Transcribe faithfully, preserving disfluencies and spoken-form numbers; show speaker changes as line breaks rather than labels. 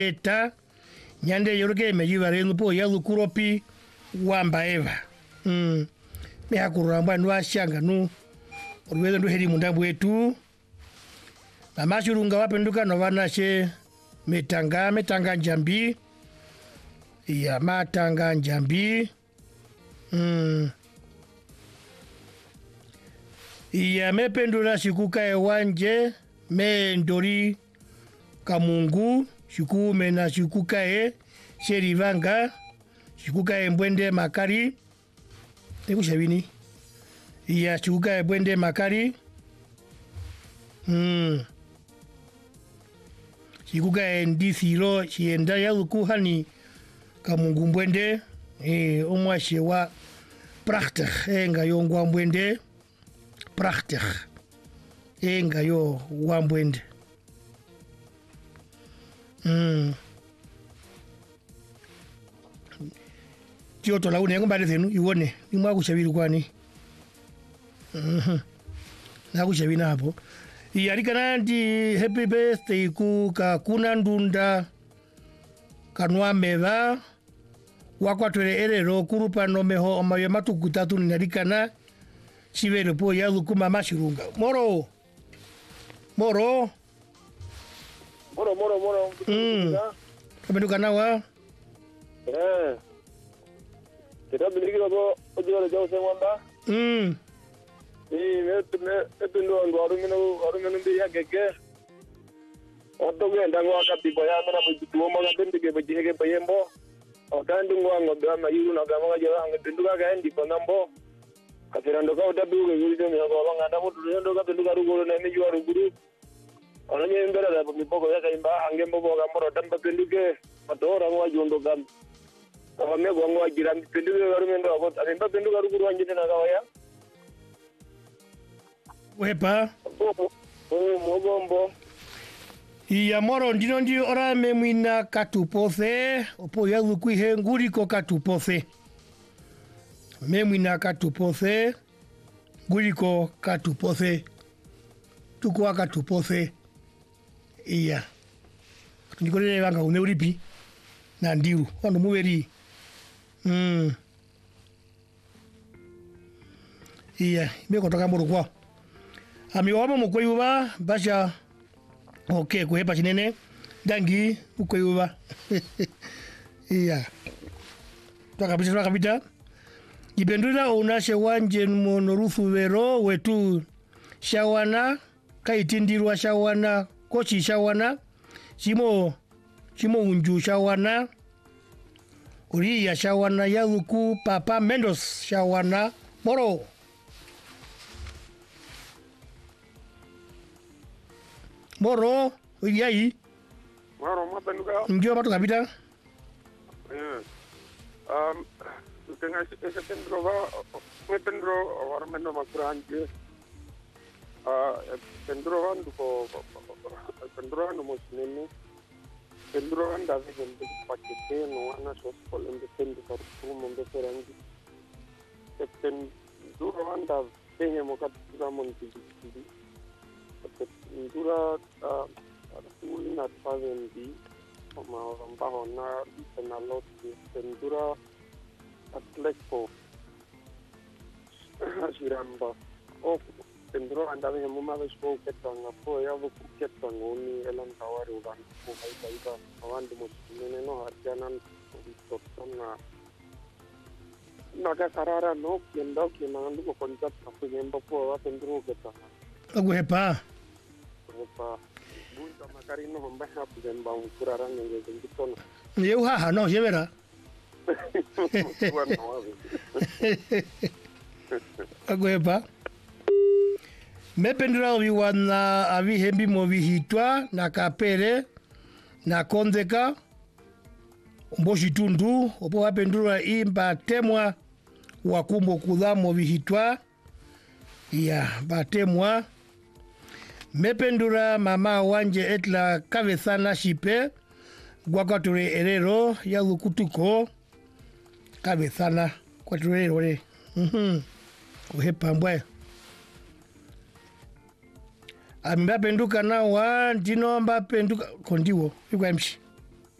eta nyande yoroke mejiva rengu po yalu kuropi wamba eva mm me hakuramba nwa shanga nu orwedo ndo heri mundambu wetu amashurunga wapenduka no vana she metanga metanga njambi ya matanga njambi mm ya mependula shikuka ewanje me ndori kamungu shikume na shikuka e sherivanga shikuka e mbwende makari tekushabini ya shikuka e mbwende makari mm shikuka e ndithiro shienda ya lukuhani kamungu mbwende e omwashe wa prachtig enga yongwa mbwende prachtig enga yo wa mbwende mm Kyoto la une ngombale zenu iwone nimwa kushabiri kwani mhm na kushabina hapo iyalika nandi happy birthday ku ka kuna ndunda kanwa meva wakwatwele erero kurupa no meho amaye matukutatu ninalikana chivere po yalu kuma mashirunga moro moro
moro moro moro
mm kabenduka nawa
eh Kita beli kita tu jual jauh sewanda.
Hmm.
Ini me me itu dua orang menu orang menu dia keke. Atau gue ndang waka tiba ya mana begitu mau ngapain tiga biji ke payembo. Akan tunggu anggot dah mayu nak kamu aja anggot tentu kan kan di pengambo. Kafiran doka udah dulu gue jadi ni kalau orang ada mau dulu doka tentu kan guru ni jual guru. Orangnya yang berada di pokok ya kayak mbak angin pokok kamu rotan tentu ke. Atau orang wajib dokan. Kami gua ngwa jiran pendu garu mendo abot arimba pendu garu guru anjene na kawaya
wepa
oh mogombo
iya moro ndino ndi ora memwina katupothe opo yalu kuihe nguri ko katupothe memwina katupothe nguri ko katupothe tuko katupothe iya ndikolele vanga une ulipi na ndiu wano muweri mm iya me kotoka moro kwa ami wama mukoyuba basha okay kuhepa chinene dangi mukoyuba iya twakapita twakapita ibendura onashe wanje monorufu vero wetu shawana kaitindirwa shawana kochi shawana chimo chimo unju shawana Uriya shawana yaluku papa Mendos shawana moro moro uyai
moro mapenuka
ndio watu kabita
eh um tengah ese pendro va me pendro warmendo makuranje ah pendro van ko pendro van mo sinene pendro van da de pakete no ana sos polende pendro por como de perangi pendro van da tenye mo kapura monti pendro ah una pavendi ma ramba hona penalot pendro atleko asiramba oh pendro anda me mama bespo ketanga po ya bu ketanga oni elan tawari udan ko bai bai ba awandi mo nene no arjanan totona naga sarara no kendo kinandu ko kontat apu nembo po pendro ketanga
agu hepa
hepa bunta makarino homba hapu den bang kurarang nge ngitono
yeu ha no yevera agu hepa mependura viwana avihembi movihitwa na kapere na kondeka mboshitundu opo wapendura imba temwa wakumbo kudha movihitwa ya batemwa mependura mama wanje etla kabezana shipe gwakature erero ya lukutuko kabezana kwature erero mhm uhepa mbwe ambapenduka na wa ndino ambapenduka kondiwo ikwa mshi